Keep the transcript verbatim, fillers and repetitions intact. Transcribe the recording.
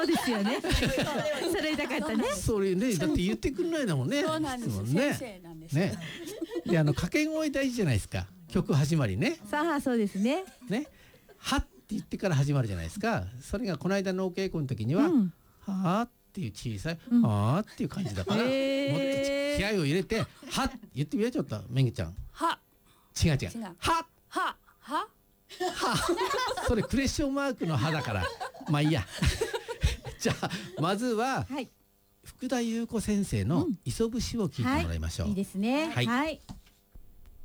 そうですよね。それ言いたかったね。 それね、だって言ってくんないだもんね。 そうなんです。 ね、 先生なんです。 ね。で、あの掛け声大事じゃないですか。曲始まりね。 さあ、そうですね。 ね。はって言ってから始まるじゃないですか。それがこの間のお稽古の時には、うん、はっていう小さい、うん、はっていう感じだから、もっと気合を入れて、は言ってみようちょっとめぐちゃん。 は。 違う違う。 違うは。 は。は。 は。それクレッションマークのはだから。まあいいや。じゃあまずは、はい、福田裕子先生の磯節を聞いてもらいましょう。 はい、いいですね。 はい。 はい。